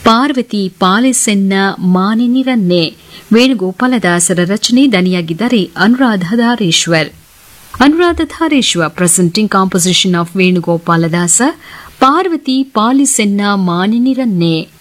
ಪಾರ್ವತಿ ಪಾಲಿಸೆನ್ನ ಮಾನಿನಿರನ್ನೇ. ವೇಣುಗೋಪಾಲದಾಸರ ರಚನೆ, ದನಿಯಾಗಿದ್ದಾರೆ Anuradha Dhareshwar. Anuradha Dhareshwar presenting composition of Venugopala Dasa, Parvati Palisenna Maniniranne.